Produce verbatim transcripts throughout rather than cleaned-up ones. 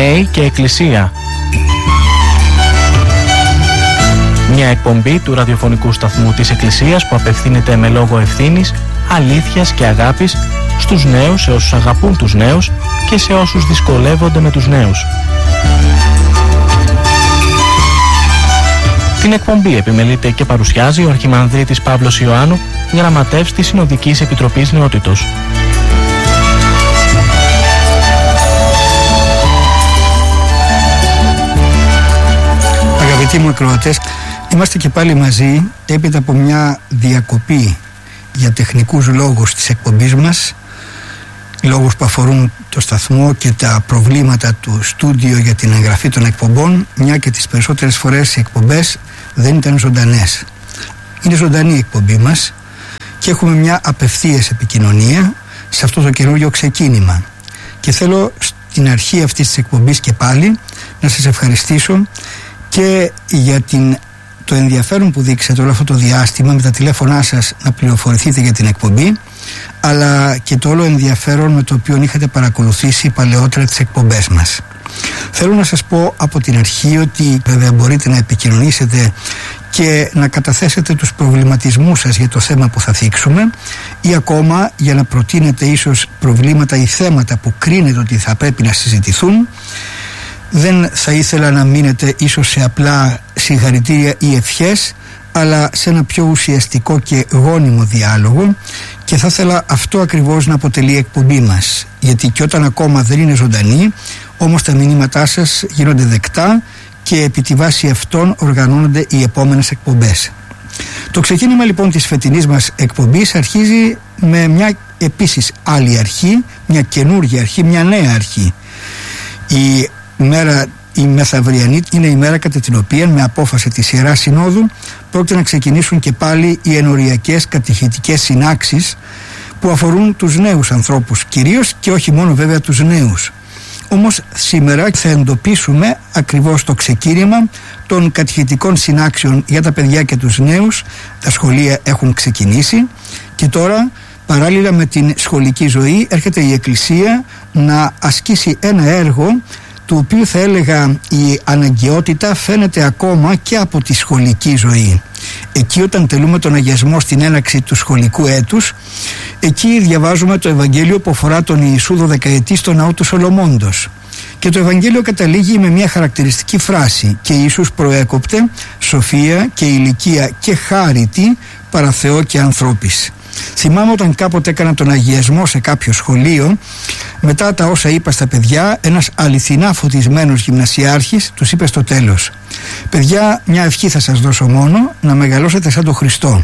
Νέοι και Εκκλησία. Μια εκπομπή του ραδιοφωνικού σταθμού της Εκκλησίας που απευθύνεται με λόγο ευθύνης, αλήθειας και αγάπης στους νέους, σε όσους αγαπούν τους νέους και σε όσους δυσκολεύονται με τους νέους. Την εκπομπή επιμελείται και παρουσιάζει ο Αρχιμανδρίτης Παύλος Ιωάννου, γραμματεύς της Συνοδικής Επιτροπής Νεότητος. Αγαπητοί μου ακροατές, είμαστε και πάλι μαζί έπειτα από μια διακοπή για τεχνικούς λόγους της εκπομπής μας, λόγους που αφορούν το σταθμό και τα προβλήματα του στούντιο για την εγγραφή των εκπομπών, μια και τις περισσότερες φορές οι εκπομπές δεν ήταν ζωντανές. Είναι ζωντανή η εκπομπή μας και έχουμε μια απευθείας επικοινωνία σε αυτό το καινούριο ξεκίνημα. Και θέλω στην αρχή αυτής της εκπομπής και πάλι να σας ευχαριστήσω και για την, το ενδιαφέρον που δείξατε όλο αυτό το διάστημα με τα τηλέφωνά σας να πληροφορηθείτε για την εκπομπή, αλλά και το όλο ενδιαφέρον με το οποίο είχατε παρακολουθήσει παλαιότερα τις εκπομπές μας. Θέλω να σας πω από την αρχή ότι βέβαια μπορείτε να επικοινωνήσετε και να καταθέσετε τους προβληματισμούς σας για το θέμα που θα θίξουμε, ή ακόμα για να προτείνετε ίσως προβλήματα ή θέματα που κρίνετε ότι θα πρέπει να συζητηθούν. Δεν θα ήθελα να μείνετε ίσως σε απλά συγχαρητήρια ή ευχές, αλλά σε ένα πιο ουσιαστικό και γόνιμο διάλογο, και θα ήθελα αυτό ακριβώς να αποτελεί εκπομπή μας, γιατί και όταν ακόμα δεν είναι ζωντανή, όμως τα μηνύματά σας γίνονται δεκτά και επί τη βάση αυτών οργανώνονται οι επόμενες εκπομπές. Το ξεκίνημα λοιπόν της φετινής μας εκπομπής αρχίζει με μια επίσης άλλη αρχή, μια καινούργια αρχή, μια νέα αρχή. Η μέρα η μεθαυριανή είναι η μέρα κατά την οποία με απόφαση της Ιεράς Συνόδου πρόκειται να ξεκινήσουν και πάλι οι ενοριακές κατηχητικές συνάξεις που αφορούν τους νέους ανθρώπους κυρίως, και όχι μόνο βέβαια τους νέους. Όμως σήμερα θα εντοπίσουμε ακριβώς το ξεκίνημα των κατηχητικών συνάξεων για τα παιδιά και τους νέους. Τα σχολεία έχουν ξεκινήσει και τώρα παράλληλα με την σχολική ζωή έρχεται η Εκκλησία να ασκήσει ένα έργο του οποίου θα έλεγα η αναγκαιότητα φαίνεται ακόμα και από τη σχολική ζωή. Εκεί όταν τελούμε τον αγιασμό στην έναρξη του σχολικού έτους, εκεί διαβάζουμε το Ευαγγέλιο που αφορά τον Ιησού δωδεκαετή στο ναό του Σολομώντος. Και το Ευαγγέλιο καταλήγει με μια χαρακτηριστική φράση: «Και Ιησούς προέκοπτε σοφία και ηλικία και χάριτη παρά Θεό και ανθρώπης». Θυμάμαι όταν κάποτε έκανα τον αγιασμό σε κάποιο σχολείο, μετά τα όσα είπα στα παιδιά, ένας αληθινά φωτισμένος γυμνασιάρχης τους είπε στο τέλος: «Παιδιά, μια ευχή θα σας δώσω μόνο, να μεγαλώσετε σαν τον Χριστό.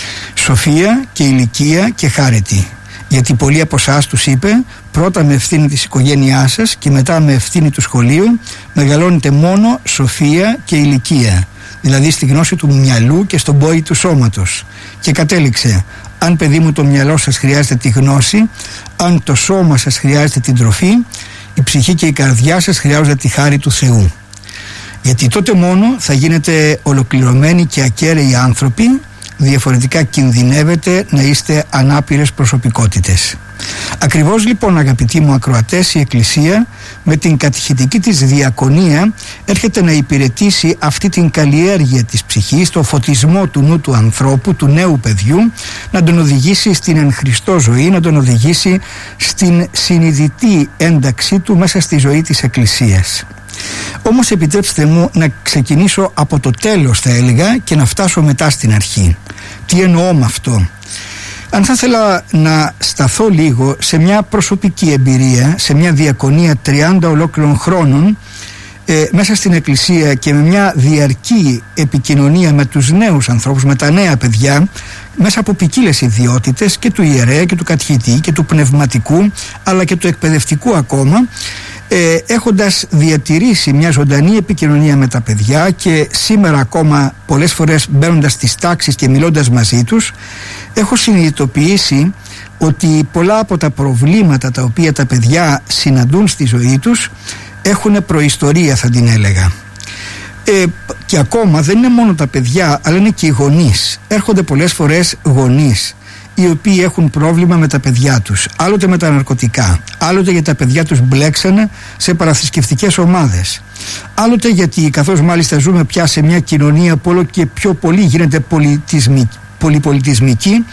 Σοφία και ηλικία και χάρητη». Γιατί πολλοί από εσάς, τους είπε, πρώτα με ευθύνη της οικογένειάς σας και μετά με ευθύνη του σχολείου μεγαλώνετε μόνο σοφία και ηλικία, δηλαδή στη γνώση του μυαλού και στον πόη του σώματος. Και κατέληξε: αν παιδί μου το μυαλό σας χρειάζεται τη γνώση, αν το σώμα σας χρειάζεται την τροφή, η ψυχή και η καρδιά σας χρειάζονται τη χάρη του Θεού. Γιατί τότε μόνο θα γίνετε ολοκληρωμένοι και ακέραιοι άνθρωποι, διαφορετικά κινδυνεύετε να είστε ανάπηρες προσωπικότητες. Ακριβώς λοιπόν, αγαπητοί μου ακροατές, η Εκκλησία με την κατηχητική της διακονία έρχεται να υπηρετήσει αυτή την καλλιέργεια της ψυχής, το φωτισμό του νου του ανθρώπου, του νέου παιδιού, να τον οδηγήσει στην εν Χριστώ ζωή, να τον οδηγήσει στην συνειδητή ένταξή του μέσα στη ζωή της Εκκλησίας. Όμως επιτρέψτε μου να ξεκινήσω από το τέλος, θα έλεγα, και να φτάσω μετά στην αρχή. Τι εννοώ με αυτό? Αν θα ήθελα να σταθώ λίγο σε μια προσωπική εμπειρία, σε μια διακονία τριάντα ολόκληρων χρόνων ε, μέσα στην Εκκλησία και με μια διαρκή επικοινωνία με τους νέους ανθρώπους, με τα νέα παιδιά, μέσα από ποικίλες ιδιότητες και του ιερέα και του κατηχητή και του πνευματικού αλλά και του εκπαιδευτικού ακόμα, ε, έχοντας διατηρήσει μια ζωντανή επικοινωνία με τα παιδιά και σήμερα ακόμα πολλές φορές μπαίνοντας στις τάξεις και μιλώντας μαζί τους, έχω συνειδητοποιήσει ότι πολλά από τα προβλήματα τα οποία τα παιδιά συναντούν στη ζωή τους έχουν προϊστορία, θα την έλεγα. Ε, και ακόμα δεν είναι μόνο τα παιδιά, αλλά είναι και οι γονείς. Έρχονται πολλές φορές γονείς οι οποίοι έχουν πρόβλημα με τα παιδιά τους, άλλοτε με τα ναρκωτικά, άλλοτε γιατί τα παιδιά τους μπλέξανε σε παραθρησκευτικές ομάδες, άλλοτε γιατί, καθώς μάλιστα ζούμε πια σε μια κοινωνία που όλο και πιο πολύ γίνεται πολιτισμική, πολυπολιτισμική,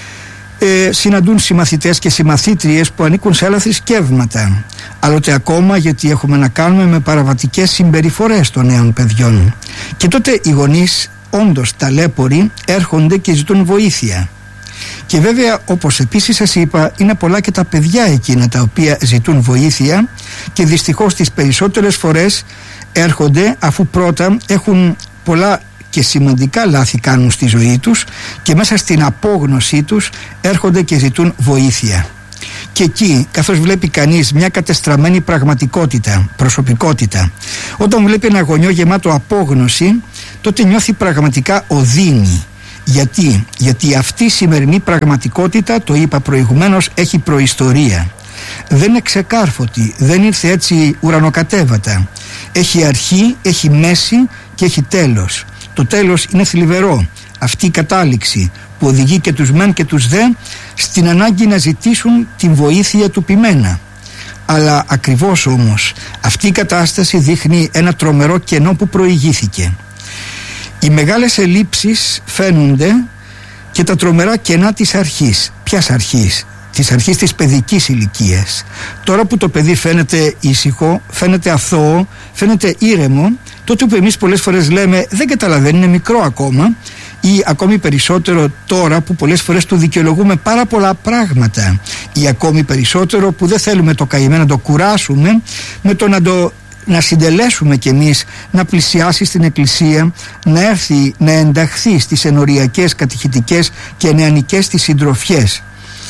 ε, συναντούν συμμαθητές και συμμαθήτριες που ανήκουν σε άλλα θρησκεύματα, άλλοτε ακόμα γιατί έχουμε να κάνουμε με παραβατικές συμπεριφορές των νέων παιδιών, και τότε οι γονείς, όντως ταλέποροι, έρχονται και ζητούν βοήθεια. Και βέβαια, όπως επίσης σας είπα, είναι πολλά και τα παιδιά εκείνα τα οποία ζητούν βοήθεια, και δυστυχώς τις περισσότερες φορές έρχονται αφού πρώτα έχουν πολλά και σημαντικά λάθη κάνουν στη ζωή τους, και μέσα στην απόγνωσή τους έρχονται και ζητούν βοήθεια. Και εκεί, καθώς βλέπει κανείς μια κατεστραμμένη πραγματικότητα, προσωπικότητα, όταν βλέπει ένα γονιό γεμάτο απόγνωση, τότε νιώθει πραγματικά οδύνη. Γιατί? Γιατί αυτή η σημερινή πραγματικότητα, το είπα προηγουμένως, έχει προϊστορία. Δεν είναι ξεκάρφωτη, δεν ήρθε έτσι ουρανοκατέβατα. Έχει αρχή, έχει μέση και έχει τέλος. Το τέλος είναι θλιβερό, αυτή η κατάληξη που οδηγεί και τους μεν και τους δε στην ανάγκη να ζητήσουν την βοήθεια του ποιμένα. Αλλά ακριβώς όμως αυτή η κατάσταση δείχνει ένα τρομερό κενό που προηγήθηκε. Οι μεγάλες ελλείψεις φαίνονται και τα τρομερά κενά της αρχής. Ποιας αρχής? Της αρχής της παιδικής ηλικίας. Τώρα που το παιδί φαίνεται ήσυχο, φαίνεται αθώο, φαίνεται ήρεμο, τότε που εμείς πολλές φορές λέμε δεν καταλαβαίνει, είναι μικρό ακόμα, ή ακόμη περισσότερο τώρα που πολλές φορές του δικαιολογούμε πάρα πολλά πράγματα, ή ακόμη περισσότερο που δεν θέλουμε το καημένο να το κουράσουμε με το να το να συντελέσουμε κι εμείς να πλησιάσει στην εκκλησία, να έρθει να ενταχθεί στις ενοριακές, κατηχητικές και νεανικές της συντροφιές.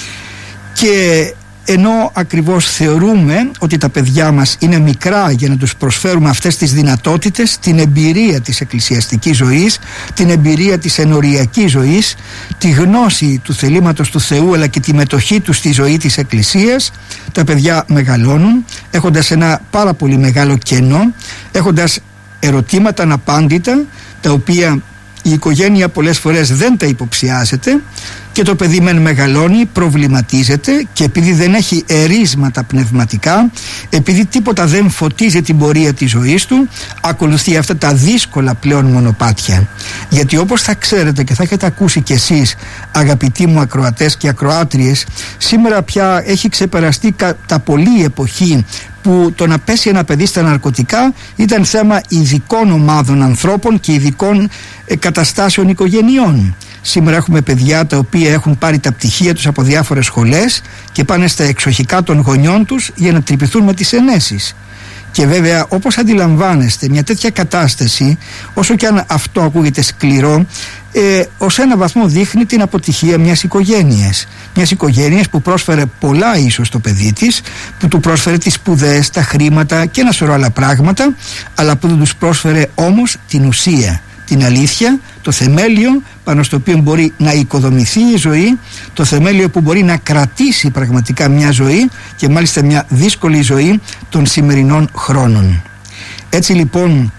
Και ενώ ακριβώς θεωρούμε ότι τα παιδιά μας είναι μικρά για να τους προσφέρουμε αυτές τις δυνατότητες, την εμπειρία της εκκλησιαστικής ζωής, την εμπειρία της ενοριακής ζωής, τη γνώση του θελήματος του Θεού, αλλά και τη μετοχή τους στη ζωή της εκκλησίας, τα παιδιά μεγαλώνουν έχοντας ένα πάρα πολύ μεγάλο κενό, έχοντας ερωτήματα αναπάντητα, τα οποία η οικογένεια πολλές φορές δεν τα υποψιάζεται, και το παιδί μεν μεγαλώνει, προβληματίζεται, και επειδή δεν έχει ερίσματα πνευματικά, επειδή τίποτα δεν φωτίζει την πορεία της ζωής του, ακολουθεί αυτά τα δύσκολα πλέον μονοπάτια. Γιατί όπως θα ξέρετε και θα έχετε ακούσει κι εσείς, αγαπητοί μου ακροατές και ακροάτριες, σήμερα πια έχει ξεπεραστεί κατά πολύ η εποχή που το να πέσει ένα παιδί στα ναρκωτικά ήταν θέμα ειδικών ομάδων ανθρώπων και ειδικών ε, καταστάσεων οικογενειών. Σήμερα έχουμε παιδιά τα οποία έχουν πάρει τα πτυχία τους από διάφορες σχολές και πάνε στα εξοχικά των γονιών τους για να τρυπηθούν με τις ενέσεις. Και βέβαια, όπως αντιλαμβάνεστε, μια τέτοια κατάσταση, όσο και αν αυτό ακούγεται σκληρό, ε, ως ένα βαθμό δείχνει την αποτυχία μιας οικογένειας. Μιας οικογένειας που πρόσφερε πολλά ίσως στο παιδί της, που του πρόσφερε τις σπουδές, τα χρήματα και ένα σωρό άλλα πράγματα, αλλά που δεν τους πρόσφερε όμως την ουσία, την αλήθεια, το θεμέλιο πάνω στο οποίο μπορεί να οικοδομηθεί η ζωή, το θεμέλιο που μπορεί να κρατήσει πραγματικά μια ζωή, και μάλιστα μια δύσκολη ζωή των σημερινών χρόνων. Έτσι λοιπόν,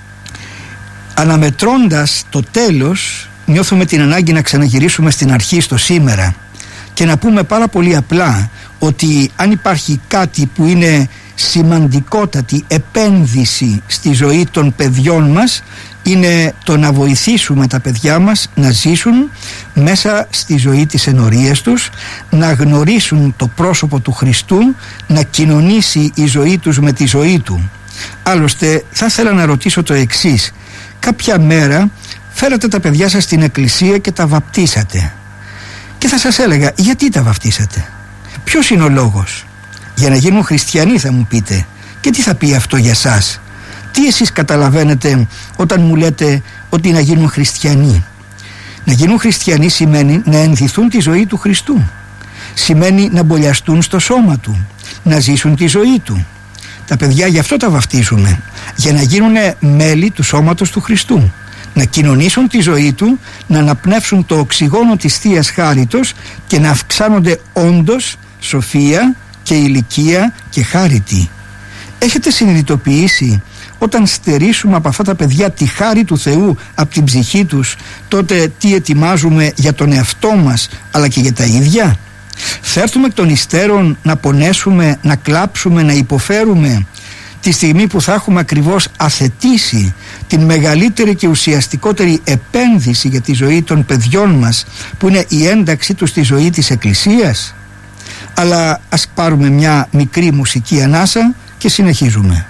αναμετρώντας το τέλος, νιώθουμε την ανάγκη να ξαναγυρίσουμε στην αρχή, στο σήμερα, και να πούμε πάρα πολύ απλά ότι αν υπάρχει κάτι που είναι σημαντικότατη επένδυση στη ζωή των παιδιών μας, είναι το να βοηθήσουμε τα παιδιά μας να ζήσουν μέσα στη ζωή της ενορίας τους, να γνωρίσουν το πρόσωπο του Χριστού, να κοινωνήσει η ζωή τους με τη ζωή του. Άλλωστε θα ήθελα να ρωτήσω το εξής: κάποια μέρα φέρατε τα παιδιά σας στην εκκλησία και τα βαπτίσατε, και θα σας έλεγα γιατί τα βαπτίσατε, ποιος είναι ο λόγος? Για να γίνουν χριστιανοί, θα μου πείτε. Και τι θα πει αυτό για σας? Τι εσείς καταλαβαίνετε όταν μου λέτε ότι να γίνουν χριστιανοί? Να γίνουν χριστιανοί σημαίνει να ενδυθούν τη ζωή του Χριστού, σημαίνει να μπολιαστούν στο σώμα του, να ζήσουν τη ζωή του. Τα παιδιά γι' αυτό τα βαφτίζουμε, για να γίνουν μέλη του σώματος του Χριστού, να κοινωνήσουν τη ζωή του, να αναπνεύσουν το οξυγόνο της Θείας Χάριτος και να αυξάνονται όντως σοφία και ηλικία και χάρητη. Έχετε συνειδητοποιήσει όταν στερήσουμε από αυτά τα παιδιά τη χάρη του Θεού από την ψυχή τους, τότε τι ετοιμάζουμε για τον εαυτό μας αλλά και για τα ίδια? Θα έρθουμε εκ των υστέρων να πονέσουμε, να κλάψουμε, να υποφέρουμε τη στιγμή που θα έχουμε ακριβώς αθετήσει την μεγαλύτερη και ουσιαστικότερη επένδυση για τη ζωή των παιδιών μας, που είναι η ένταξή τους στη ζωή της Εκκλησίας? Αλλά ας πάρουμε μια μικρή μουσική ανάσα και συνεχίζουμε.